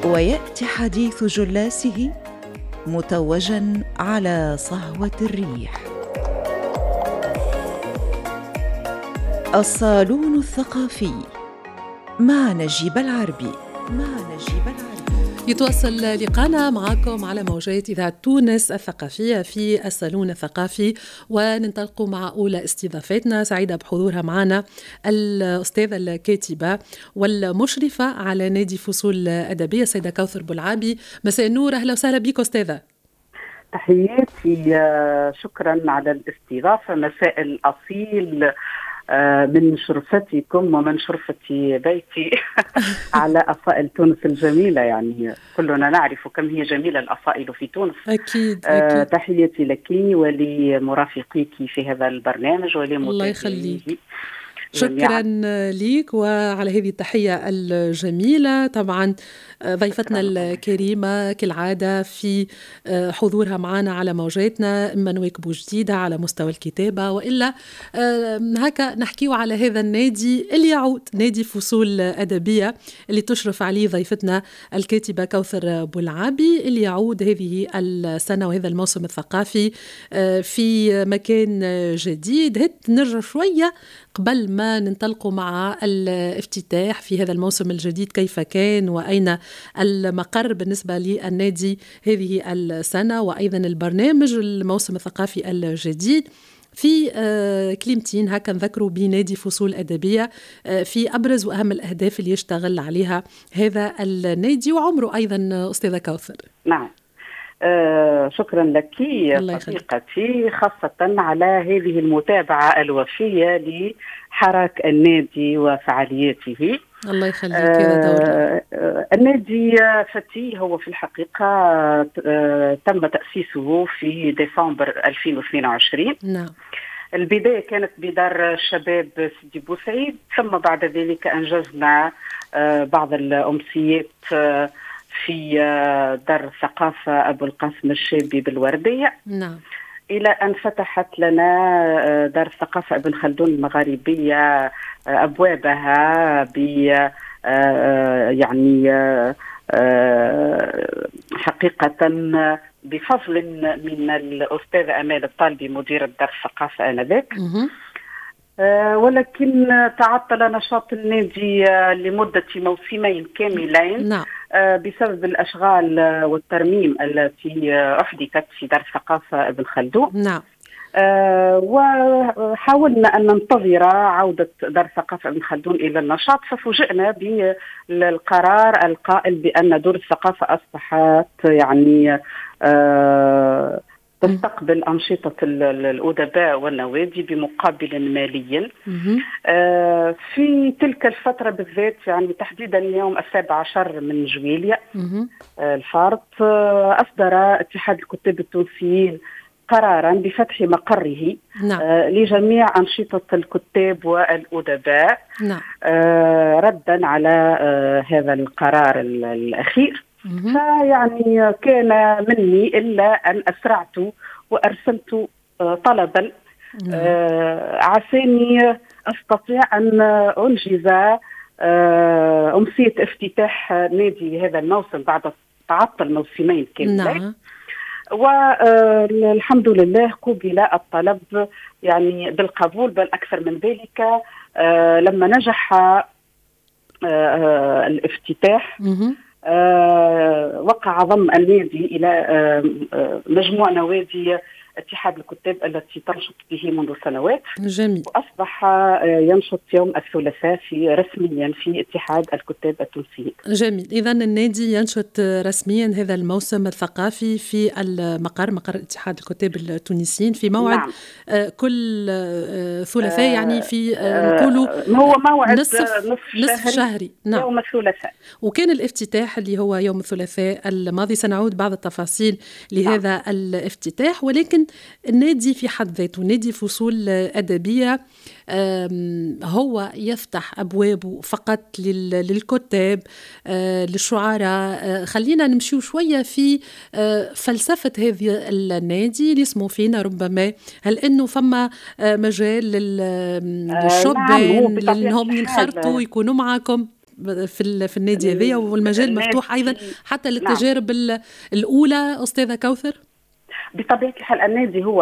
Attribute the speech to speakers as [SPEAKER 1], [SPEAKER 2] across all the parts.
[SPEAKER 1] ويأتي حديث جلاسه متوجا على صهوة الريح. الصالون الثقافي مع نجيب العربي.
[SPEAKER 2] يتواصل لقاءنا معكم على موجات إذاعة تونس الثقافية في الصالون الثقافي، وننطلق مع أولى استضافاتنا. سعيدة بحضورها معنا الأستاذة الكاتبة والمشرفة على نادي فصول أدبية السيدة كوثر بولعابي. مساء النور، أهلا وسهلا بك أستاذة.
[SPEAKER 3] تحياتي، شكرا على الاستضافة. مساء الأصيل من شرفتكم ومن شرفتي بيتي على أصائل تونس الجميلة. يعني كلنا نعرف كم هي جميلة الأصائل في تونس.
[SPEAKER 2] أكيد.
[SPEAKER 3] تحياتي لك ولمرافقيك في هذا البرنامج ولمتابعيه.
[SPEAKER 2] الله يخليك. شكرا ليك وعلى هذه التحية الجميلة. طبعا ضيفتنا الكريمة كالعادة في حضورها معنا على موجاتنا، إما نواكبوا جديدة على مستوى الكتابة وإلا هكا نحكيو على هذا النادي اللي يعود، نادي فصول أدبية اللي تشرف عليه ضيفتنا الكاتبة كوثر بولعابي، اللي يعود هذه السنة وهذا الموسم الثقافي في مكان جديد. هت نرجع شوية قبل ما ننطلقوا مع الافتتاح في هذا الموسم الجديد، كيف كان وأين المقر بالنسبة للنادي هذه السنة، وأيضا البرنامج الموسم الثقافي الجديد. في كلمتين هكا نذكروا بنادي فصول أدبية في أبرز وأهم الأهداف اللي يشتغل عليها هذا النادي وعمره أيضا أستاذة كوثر.
[SPEAKER 3] نعم، شكرا لك صديقتي، خاصة على هذه المتابعة الوفية لحراك النادي وفعالياته.
[SPEAKER 2] الله يخليك. هذا دورنا.
[SPEAKER 3] النادي فتي هو في الحقيقة تم تأسيسه في ديسمبر 2022.
[SPEAKER 2] نعم.
[SPEAKER 3] البداية كانت بدار الشباب سيدي بوسعيد، ثم بعد ذلك أنجزنا بعض الأمسيات في دار الثقافة أبو القاسم الشابي بالوردية.
[SPEAKER 2] نعم.
[SPEAKER 3] إلى أن فتحت لنا دار الثقافة ابن خلدون المغاربية أبوابها يعني حقيقة بفضل من الأستاذ أمال الطالبي مدير دار الثقافة آنذاك. ولكن تعطل نشاط النادي لمدة موسمين كاملين.
[SPEAKER 2] نعم.
[SPEAKER 3] بسبب الأشغال والترميم التي أحدثت في دار الثقافة ابن خلدون.
[SPEAKER 2] نعم.
[SPEAKER 3] وحاولنا أن ننتظر عودة دار الثقافة ابن خلدون إلى النشاط، ففوجئنا بالقرار القائل بأن دور الثقافة أصبحت يعني تستقبل أنشطة الأدباء والنوادي بمقابل مالي. في تلك الفترة بالذات، يعني تحديدا يوم 17 من جويلية الفارط، أصدر اتحاد الكتاب التونسيين قرارا بفتح مقره.
[SPEAKER 2] نعم.
[SPEAKER 3] لجميع أنشطة الكتاب والأدباء.
[SPEAKER 2] نعم.
[SPEAKER 3] ردا على هذا القرار الأخير. فيعني كان مني إلا أن أسرعت وأرسلت طلبا عساني أستطيع أن أنجز أمسية افتتاح نادي هذا الموسم بعد تعطل موسمين كاملين.
[SPEAKER 2] نعم.
[SPEAKER 3] والحمد لله قبل الطلب يعني بالقبول، بل أكثر من ذلك لما نجح الافتتاح وقع ضم النادي إلى مجموع نوادي اتحاد الكتاب التي تنشط به منذ سنوات.
[SPEAKER 2] جميل.
[SPEAKER 3] وأصبح ينشط يوم الثلاثاء رسميا في اتحاد الكتاب التونسيين.
[SPEAKER 2] جميل. إذن النادي ينشط رسميا هذا الموسم الثقافي في مقر اتحاد الكتاب التونسيين في موعد. نعم. كل ثلاثاء، يعني في نقولوا
[SPEAKER 3] هو موعد
[SPEAKER 2] نصف شهري. نعم.
[SPEAKER 3] يوم الثلاثاء.
[SPEAKER 2] وكان الافتتاح اللي هو يوم الثلاثاء الماضي. سنعود بعض التفاصيل لهذا. نعم. الافتتاح. ولكن النادي في حد ذاته، نادي فصول أدبية، هو يفتح أبوابه فقط للكتاب، للشعراء. خلينا نمشيو شوية في فلسفة هذه النادي اللي اسمه فينا ربما. هل أنه فما مجال للشبان لأنهم ينخرطوا يكونوا معكم؟ في النادي هذايا، والمجال مفتوح أيضا حتى للتجارب الأولى أستاذة كوثر؟
[SPEAKER 3] بطبيعة الحال النادي هو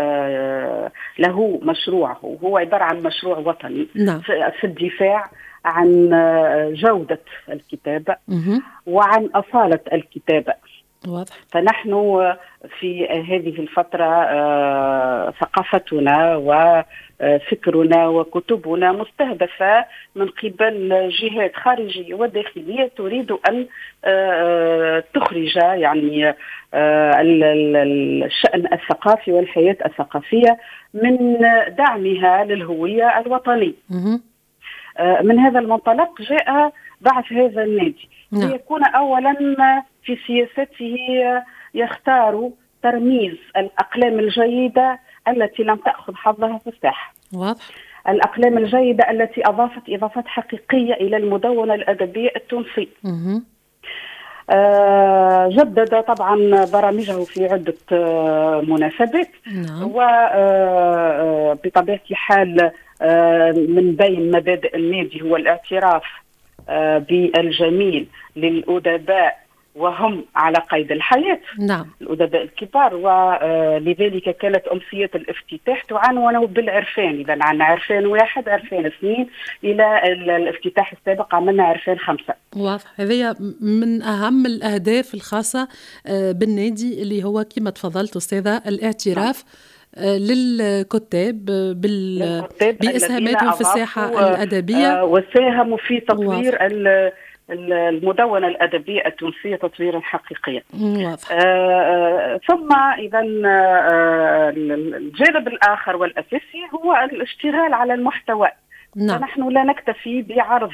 [SPEAKER 3] له مشروعه، هو عبارة عن مشروع وطني. نعم. في الدفاع عن جودة الكتابة وعن أصالة الكتابة. واضح. فنحن في هذه الفترة ثقافتنا وفكرنا وكتبنا مستهدفة من قبل جهات خارجية وداخلية تريد أن تخرج يعني الشأن الثقافي والحياة الثقافية من دعمها للهوية الوطنية. من هذا المنطلق جاء بعث هذا النادي ليكون أولا في سياسته يختار ترميز الأقلام الجيدة التي لم تأخذ حظها في الساحة. واضح. الأقلام الجيدة التي أضافت إضافات حقيقية إلى المدونة الأدبية التونسية. جدد طبعا برامجه في عدة مناسبات. وبطبيعة الحال من بين مبادئ النادي هو الاعتراف بالجميل للأدباء وهم على قيد الحياة. نعم. الأدباء الكبار، ولذلك كانت أمسية الافتتاح تعنون بالعرفان. إذا عندنا عرفان 1، عرفان 2، إلى الافتتاح السابق عملنا عرفان 5. واضح.
[SPEAKER 2] هذه من أهم الأهداف الخاصة بالنادي اللي هو كما تفضلت أستاذة الاعتراف للكتاب بإسهاماتهم في الساحة الأدبية
[SPEAKER 3] وساهموا في تطوير المدونة الأدبية التونسية تطويرا حقيقيا. ثم إذا الجانب الآخر والأساسي هو الاشتغال على المحتوى. نحن لا نكتفي بعرض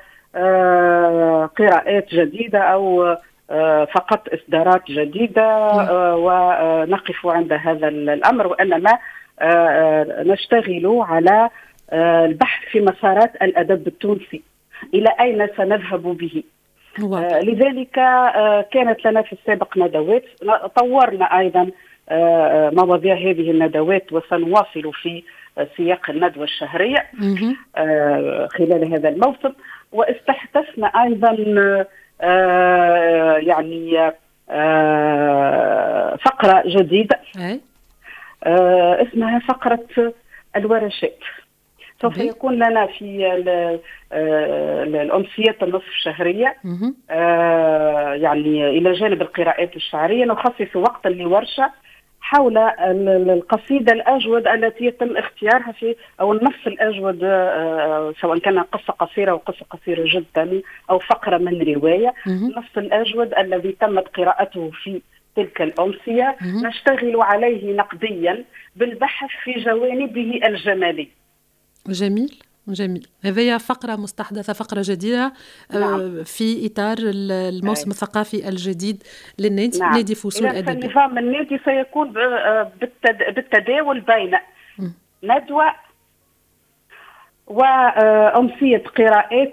[SPEAKER 3] قراءات جديدة أو فقط إصدارات جديدة ونقف عند هذا الأمر، وإنما نشتغل على البحث في مسارات الأدب التونسي، إلى أين سنذهب به. لذلك كانت لنا في السابق ندوات، طورنا أيضا مواضيع هذه الندوات وسنواصل في سياق الندوة الشهرية خلال هذا الموسم. واستحدثنا أيضا يعني فقرة جديدة اسمها فقرة الورشات. سوف يكون لنا في الأمسيات النصف الشهرية يعني إلى جانب القراءات الشعرية نخصص وقتا لورشة حول القصيدة الأجود التي يتم اختيارها في، أو النص الأجود، سواء كان قصة قصيرة أو قصة قصيرة جدا أو فقرة من رواية. النص الأجود الذي تمت قراءته في تلك الأمسية نشتغل عليه نقديا بالبحث في جوانبه الجمالية.
[SPEAKER 2] جميل جميل. هذه فقرة مستحدثة، فقرة جديدة. نعم. في إطار الموسم الثقافي الجديد للنادي. نعم. نادي فصول أدبي.
[SPEAKER 3] نظام النادي سيكون بالتداول بين ندوة وأمسية قراءات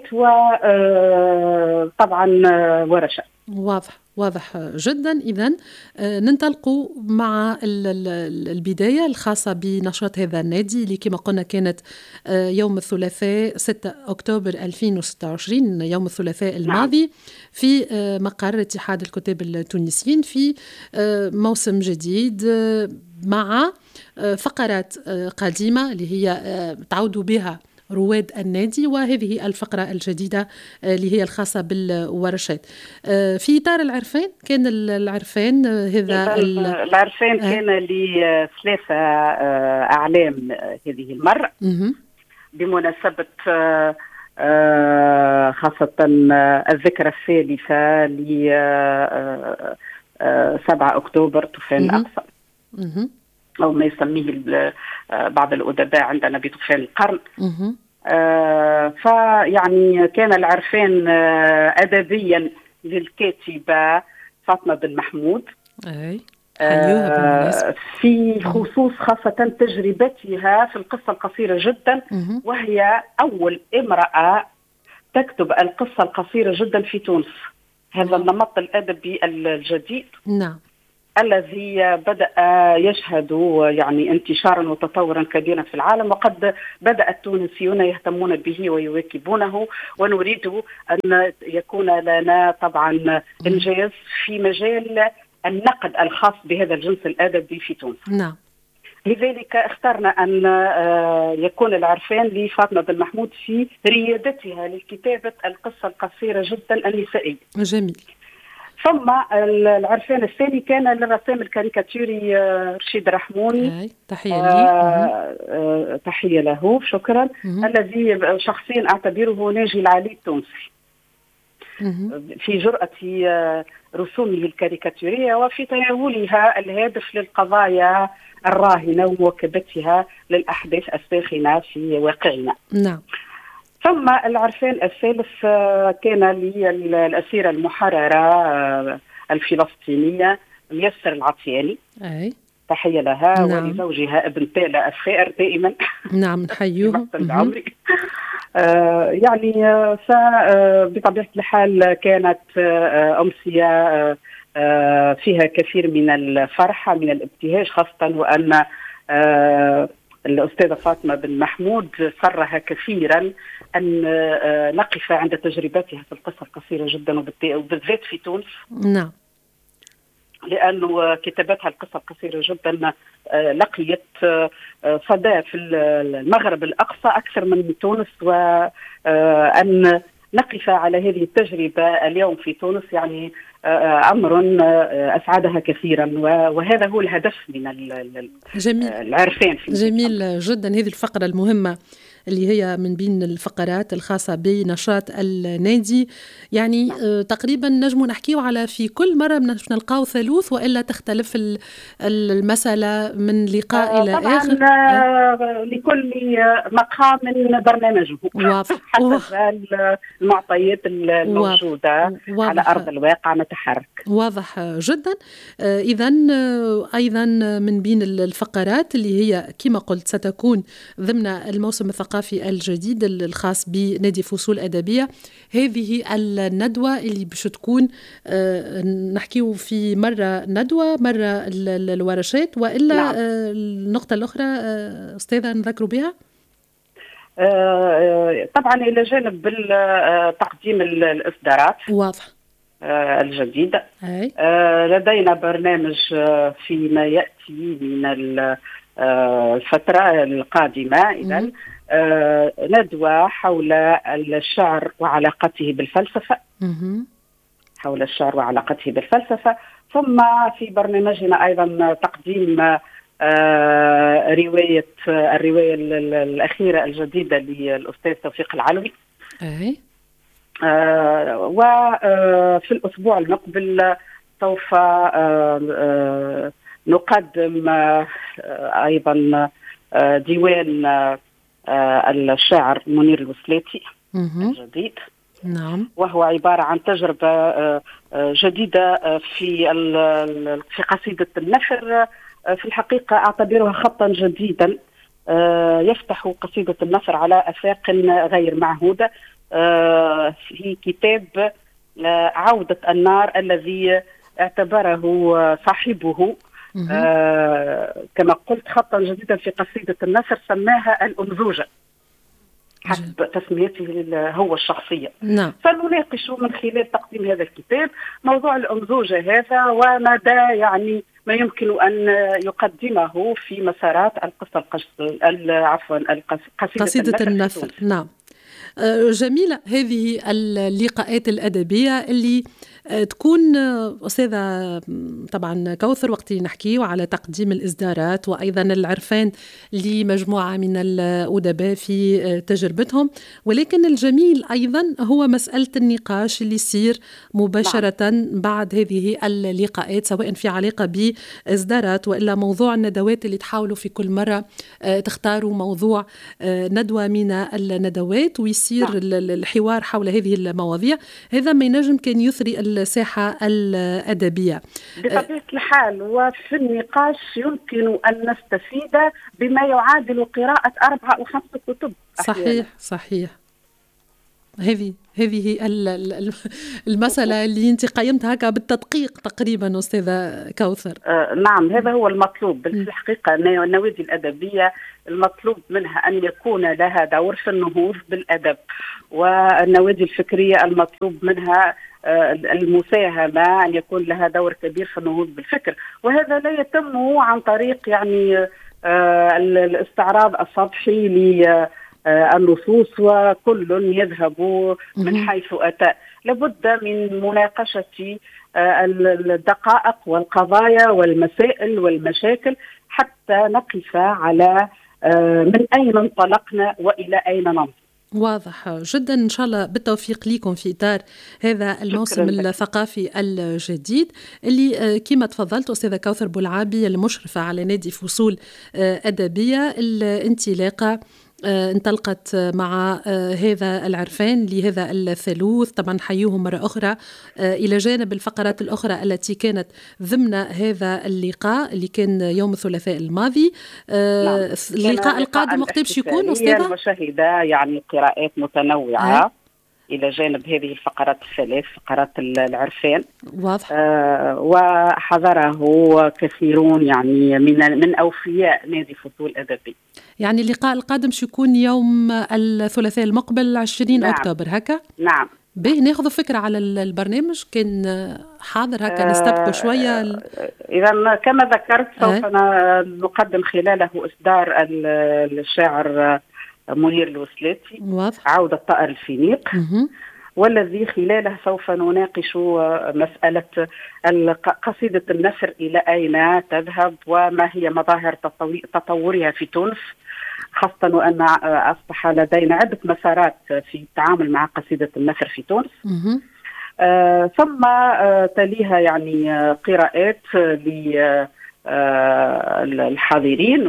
[SPEAKER 3] وطبعا ورشة.
[SPEAKER 2] واضح جدا. إذن ننطلقوا مع البداية الخاصة بنشاط هذا النادي اللي كما قلنا كانت يوم الثلاثاء 6 أكتوبر 2026، يوم الثلاثاء الماضي، في مقر اتحاد الكتاب التونسيين، في موسم جديد مع فقرات قديمة اللي هي تعود بها رواد النادي، وهذه الفقرة الجديدة اللي هي الخاصة بالورشات. في إطار العرفان كان العرفان هذا
[SPEAKER 3] العرفان كان ل3 أعلام هذه المرة بمناسبة خاصة الذكرى الثالثة ل 7 أكتوبر طوفان الأقصى، أو ما يسميه بعض الأدباء عندنا بطوفان القرن. فيعني كان العرفان أدبيا للكاتبة فاطمة بن محمود في خصوص خاصة تجربتها في القصة القصيرة جدا، وهي أول امرأة تكتب القصة القصيرة جدا في تونس. هذا النمط الأدبي الجديد.
[SPEAKER 2] نعم.
[SPEAKER 3] الذي بدأ يشهد يعني انتشارا وتطورا كبيرا في العالم، وقد بدأ التونسيون يهتمون به ويواكبونه، ونريد أن يكون لنا طبعا إنجاز في مجال النقد الخاص بهذا الجنس الأدبي في تونس.
[SPEAKER 2] نعم.
[SPEAKER 3] لذلك اخترنا أن يكون العرفان لفاطمة بن محمود في ريادتها لكتابة القصة القصيرة جدا النسائية.
[SPEAKER 2] جميل.
[SPEAKER 3] ثم العرفان الثاني كان للرسام الكاريكاتوري رشيد رحموني،
[SPEAKER 2] تحية لي.
[SPEAKER 3] تحية له، شكرا. الذي شخصيا أعتبره ناجي العالي التونسي في جرأة رسومه الكاريكاتورية وفي تناولها الهادف للقضايا الراهنة ومواكبتها للأحداث الساخنة في واقعنا.
[SPEAKER 2] نعم.
[SPEAKER 3] ثم العرفان الثالث كان للأسيرة المحررة الفلسطينية ميسر العطياني، تحية لها. نعم. ولزوجها ابن تالا الثائر دائما.
[SPEAKER 2] نعم، نحيوه.
[SPEAKER 3] يعني بطبيعة الحال كانت أمسية فيها كثير من الفرحة من الابتهاج، خاصة وأن الأستاذة فاطمة بن محمود سرها كثيرا أن نقف عند تجربتها في القصة القصيرة جدا وبالذات في تونس.
[SPEAKER 2] نعم.
[SPEAKER 3] لأنه كتابتها القصة القصيرة جدا لقيت صدى في المغرب الأقصى أكثر من تونس، وأن نقف على هذه التجربة اليوم في تونس يعني أمر أسعدها كثيرا، وهذا هو الهدف من العرفان.
[SPEAKER 2] جميل جدا. هذه الفقرة المهمة اللي هي من بين الفقرات الخاصة بنشاط النادي، يعني تقريبا نجم نحكيه على في كل مرة نلقاو ثالوث وإلا تختلف المسألة من لقاء إلى آخر.
[SPEAKER 3] طبعا لكل مقام برنامجه.
[SPEAKER 2] واضح.
[SPEAKER 3] حسب المعطيات الموجودة على أرض الواقع نتحرك.
[SPEAKER 2] واضح جدا. إذن أيضا من بين الفقرات اللي هي كما قلت ستكون ضمن الموسم الثقافي الجديد الخاص بنادي فصول أدبية، هذه الندوة اللي باش تكون نحكيه في مرة ندوة مرة الورشات وإلا. نعم. النقطة الأخرى أستاذة نذكروا بها.
[SPEAKER 3] طبعا إلى جانب تقديم الإصدارات
[SPEAKER 2] واضح
[SPEAKER 3] الجديدة، لدينا برنامج فيما يأتي من الفترة القادمة إذن ندوة حول الشعر وعلاقته بالفلسفة. حول الشعر وعلاقته بالفلسفة. ثم في برنامجنا أيضا تقديم الرواية الأخيرة الجديدة للأستاذ توفيق العلوي. وفي الأسبوع المقبل سوف نقدم أيضا ديوان الشاعر منير الوسلاتي الجديد.
[SPEAKER 2] نعم.
[SPEAKER 3] وهو عبارة عن تجربة جديدة في قصيدة النثر. في الحقيقة أعتبرها خطا جديدا يفتح قصيدة النثر على آفاق غير معهودة في كتاب عودة النار الذي اعتبره صاحبه كما قلت خطا جديدا في قصيدة النثر، سماها الأمزوجة حسب تسميته هو الشخصية.
[SPEAKER 2] نعم.
[SPEAKER 3] فنناقش من خلال تقديم هذا الكتاب موضوع الأمزوجة هذا ومدى يعني ما يمكن أن يقدمه في مسارات قصيدة
[SPEAKER 2] النثر. نعم. جميلة هذه اللقاءات الأدبية اللي تكون أستاذة طبعا كوثر وقت نحكيه على تقديم الإصدارات وأيضا العرفان لمجموعة من الأدباء في تجربتهم، ولكن الجميل أيضا هو مسألة النقاش اللي يصير مباشرة بعد هذه اللقاءات، سواء في علاقة بإصدارات وإلا موضوع الندوات اللي تحاولوا في كل مرة تختاروا موضوع ندوة من الندوات ويصير الحوار حول هذه المواضيع. هذا ما ينجم كان يثري الساحة الأدبية
[SPEAKER 3] بطبيعة الحال، وفي النقاش يمكن أن نستفيد بما يعادل قراءة 4 أو 5 كتب.
[SPEAKER 2] صحيح. هذه هي المسألة اللي أنت قيمتها هكا بالتدقيق تقريبا أستاذة كوثر.
[SPEAKER 3] نعم، هذا هو المطلوب بالحقيقة. النوادي الأدبية المطلوب منها أن يكون لها دور في النهوض بالأدب، والنوادي الفكرية المطلوب منها المساهمة أن يكون لها دور كبير في النهوض بالفكر، وهذا لا يتم عن طريق يعني الاستعراض السطحي للنصوص وكل يذهب من حيث أتى. لابد من مناقشة الدقائق والقضايا والمسائل والمشاكل حتى نقف على من أين انطلقنا وإلى أين نمضي.
[SPEAKER 2] واضح جدا. إن شاء الله بالتوفيق لكم في إطار هذا الموسم الثقافي الجديد اللي كما تفضلت أستاذة كوثر بولعابي المشرفة على نادي فصول أدبية. الانطلاقة انطلقت مع هذا العرفان لهذا الثالوث. طبعا حيوهم مرة أخرى إلى جانب الفقرات الأخرى التي كانت ضمن هذا اللقاء اللي كان يوم الثلاثاء الماضي. اللقاء القادم وقت باش يكون أستاذة؟
[SPEAKER 3] المشاهدة يعني قراءات متنوعة إلى جانب هذه الفقرات الثلاث، فقرات العرفان.
[SPEAKER 2] واضح.
[SPEAKER 3] وحضره كثيرون يعني من أوفياء نادي فصول أدبي.
[SPEAKER 2] يعني اللقاء القادم سيكون يوم الثلاثاء المقبل 20
[SPEAKER 3] نعم.
[SPEAKER 2] أكتوبر هكا؟
[SPEAKER 3] نعم.
[SPEAKER 2] به ناخذ فكرة على البرنامج كان حاضر هكا نستبقوا شوية.
[SPEAKER 3] إذا كما ذكرت سوف نقدم خلاله إصدار الشاعر منير الوسلاتي.
[SPEAKER 2] واضح.
[SPEAKER 3] عودة طائر الفينيق. والذي خلاله سوف نناقش مسألة قصيدة النثر إلى أين تذهب وما هي مظاهر تطورها في تونس، خاصة وأن أصبح لدينا عدة مسارات في التعامل مع قصيدة النثر في تونس. ثم تليها يعني قراءات للحاضرين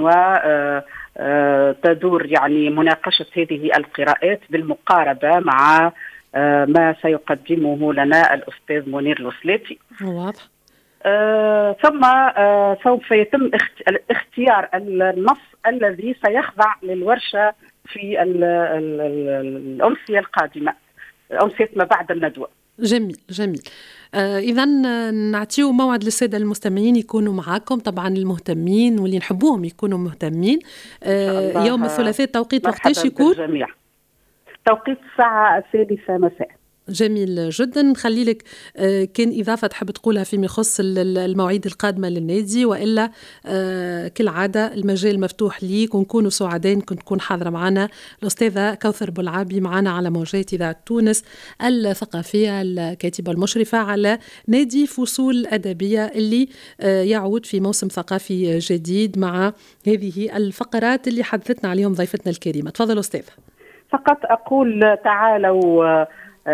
[SPEAKER 3] وتدور يعني مناقشة هذه القراءات بالمقاربة مع ما سيقدمه لنا الأستاذ منير الوسلاتي.
[SPEAKER 2] واضح.
[SPEAKER 3] ثم سوف يتم اختيار النص الذي سيخضع للورشة في الأمسية القادمة، أمسية ما بعد الندوة.
[SPEAKER 2] جميل جميل. إذا نعطيو موعد للسادة المستمعين يكونوا معاكم، طبعا المهتمين واللي نحبوهم يكونوا مهتمين. يوم الثلاثاء توقيت وقتاش يكون؟
[SPEAKER 3] الجميع. توقيت الساعة 6 مساء.
[SPEAKER 2] جميل جدا. نخلي لك كان إضافة تحب تقولها فيما يخص المواعيد القادمة للنادي، وإلا كالعادة المجال مفتوح ليك ونكونوا سعداء كنت تكون حاضرة معنا الأستاذة كوثر بولعابي معنا على موجات إذاعة تونس الثقافية، الكاتبة المشرفة على نادي فصول أدبية اللي يعود في موسم ثقافي جديد مع هذه الفقرات اللي حدثتنا عليهم ضيفتنا الكريمة. تفضل أستاذة.
[SPEAKER 3] فقط أقول تعالوا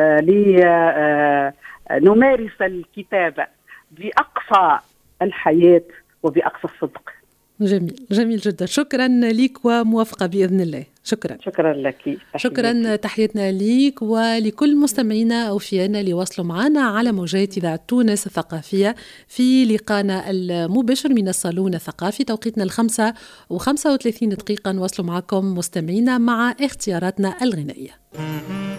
[SPEAKER 3] لنمارس الكتابة بأقصى الحياة وبأقصى الصدق.
[SPEAKER 2] جميل جميل جدا. شكرا لك وموافقة بإذن الله. شكرا.
[SPEAKER 3] شكرا لك.
[SPEAKER 2] شكرا. تحياتنا لك ولكل مستمعينا أوفيانا اللي وصلوا معنا على موجات إذاعة تونس الثقافية في لقانا المباشر من الصالون الثقافي. توقيتنا 5:35 دقيقة نوصلوا معكم مستمعينا مع اختياراتنا الغنائية.